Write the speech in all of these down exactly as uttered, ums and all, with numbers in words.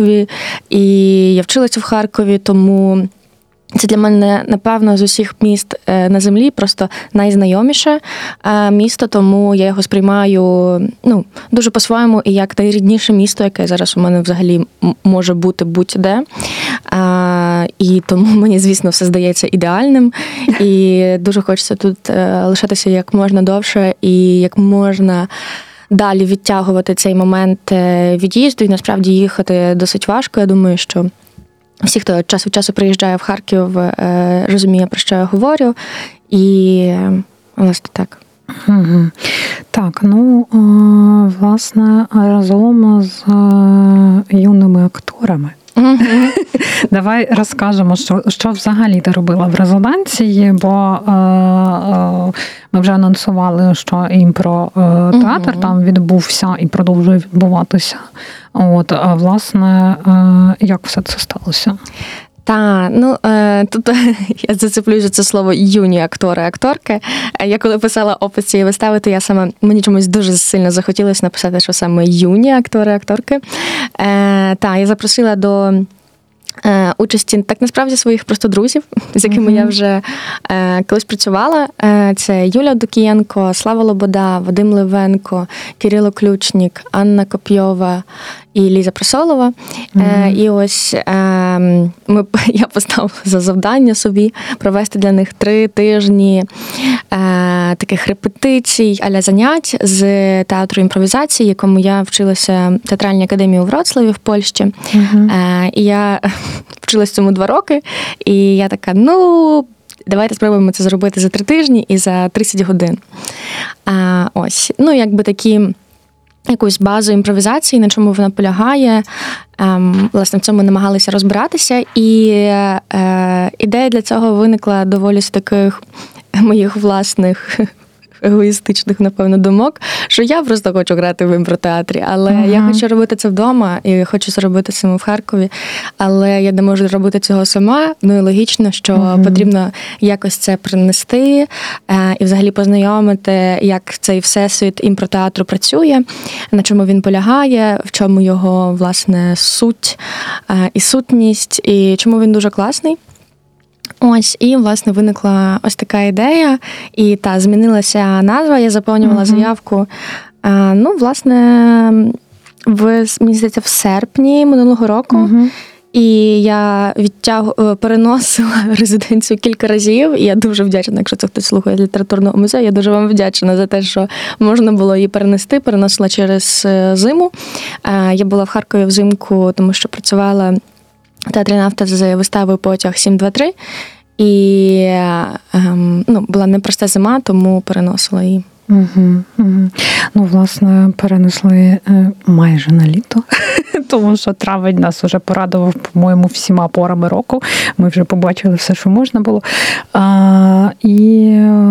Харкові, і я вчилася в Харкові, тому це для мене, напевно, з усіх міст на землі просто найзнайоміше місто, тому я його сприймаю ну, дуже по-своєму і як найрідніше місто, яке зараз у мене взагалі може бути будь-де. І тому мені, звісно, все здається ідеальним. І дуже хочеться тут лишатися як можна довше і як можна далі відтягувати цей момент від'їзду. І насправді їхати досить важко. Я думаю, що всі, хто час від часу приїжджає в Харків, розуміє, про що я говорю. І, власне, так. Угу. Так, ну, власне, разом з юними акторами. Mm-hmm. Давай розкажемо, що, що взагалі ти робила в резиденції, бо е, е, ми вже анонсували, що імпротеатр mm-hmm. там відбувся і продовжує відбуватися. От, а власне, е, як все це сталося? Та, ну, тут я зацеплюю за це слово юні актори, акторки. Я коли писала опис цієї вистави, то я саме, мені чомусь дуже сильно захотілося написати, що саме юні актори, акторки. Та, я запросила до участі, так насправді, своїх просто друзів, з якими mm-hmm. я вже е, колись працювала. Е, це Юля Дукієнко, Слава Лобода, Вадим Левенко, Кирило Ключнік, Анна Копйова і Ліза Присолова. Mm-hmm. Е, і ось е, ми, я поставила за завдання собі провести для них три тижні е, таких репетицій, а-ля занять з театру імпровізації, якому я вчилася в театральній академії у Вроцлаві в Польщі. Mm-hmm. Е, і я вчилась цьому два роки, і я така, ну, давайте спробуємо це зробити за три тижні і за тридцять годин. А, ось, ну, якби такі, якусь базу імпровізації, на чому вона полягає. Ем, власне, в цьому намагалися розбиратися, і е, ідея для цього виникла доволі з таких моїх власних егоїстичних, напевно, думок, що я просто хочу грати в імпротеатрі, але uh-huh. я хочу робити це вдома, і хочу зробити це в Харкові, але я не можу робити цього сама. Ну і логічно, що uh-huh. потрібно якось це принести е, і взагалі познайомити, як цей всесвіт імпротеатру працює, на чому він полягає, в чому його, власне, суть е, і сутність, і чому він дуже класний. Ось, і, власне, виникла ось така ідея, і, та, змінилася назва, я заповнювала uh-huh. заявку, а, ну, власне, в, мені здається, в серпні минулого року, uh-huh. і я відтяг... переносила резиденцію кілька разів, і я дуже вдячна, якщо це хтось слухає літературного музею, я дуже вам вдячна за те, що можна було її перенести, переносила через зиму. А, я була в Харкові взимку, тому що працювала в театрі «Нафта» з виставою «Потяг сім два три». І ем, ну, була непроста зима, тому переносила її. Угу, угу. Ну, власне, перенесли майже на літо, тому що травень нас вже порадував, по-моєму, всіма порами року. Ми вже побачили все, що можна було. А, і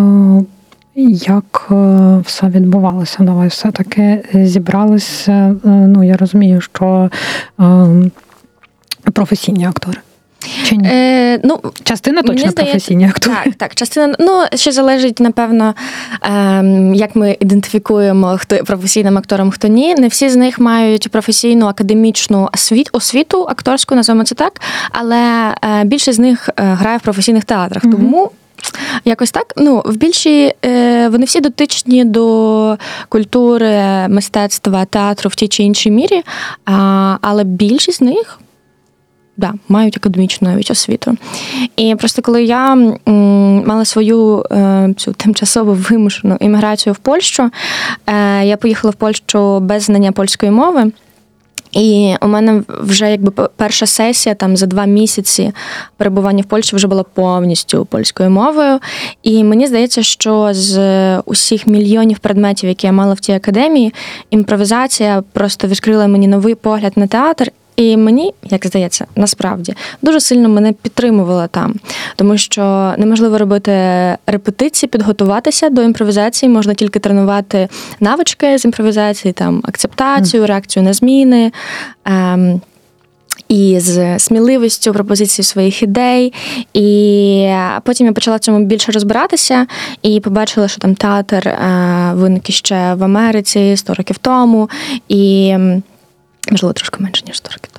як все відбувалося? Давай все-таки зібралися. Ну, я розумію, що професійні актори. Чи ні? Е, ну, частина точно здається, професійні актори. Так, так, частина, ну, ще залежить, напевно, е, як ми ідентифікуємо, хто є професійним актором, хто ні. Не всі з них мають професійну академічну освіту, освіту акторську, називаємо це так, але е, більшість з них грає в професійних театрах, mm-hmm. тому якось так, ну, в більшій, е, вони всі дотичні до культури, мистецтва, театру в тій чи іншій мірі, а, але більшість з них да, мають академічну навіть освіту. І просто коли я м, мала свою е, цю тимчасову вимушену імміграцію в Польщу, е, я поїхала в Польщу без знання польської мови. І у мене вже якби перша сесія там за два місяці перебування в Польщі вже була повністю польською мовою. І мені здається, що з усіх мільйонів предметів, які я мала в тій академії, імпровізація просто відкрила мені новий погляд на театр. І мені, як здається, насправді, дуже сильно мене підтримувала там. Тому що неможливо робити репетиції, підготуватися до імпровізації, можна тільки тренувати навички з імпровізації, там, акцептацію, реакцію на зміни, ем, і з сміливістю пропозиції своїх ідей. І потім я почала в цьому більше розбиратися і побачила, що там театр е, виник ще в Америці сто років тому. І можливо, трошки менше, ніж сто років